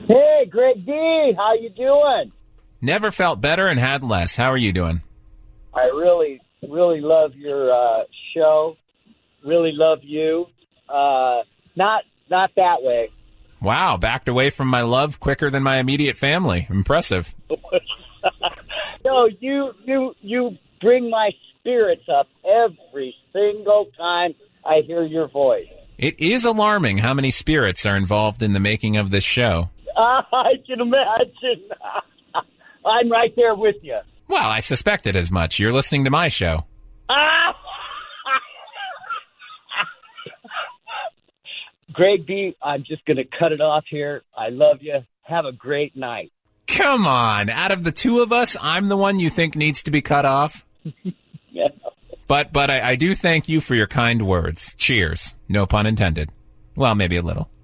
Hey, Greg D, how you doing? Never felt better and had less. How are you doing? I really, really love your show. Really love you. Not that way. Wow, backed away from my love quicker than my immediate family. Impressive. No, you bring my spirits up every single time I hear your voice. It is alarming how many spirits are involved in the making of this show. I can imagine. I'm right there with you. Well, I suspected as much. You're listening to my show. Greg B, I'm just going to cut it off here. I love you. Have a great night. Come on. Out of the two of us, I'm the one you think needs to be cut off? Yeah. But I do thank you for your kind words. Cheers. No pun intended. Well, maybe a little.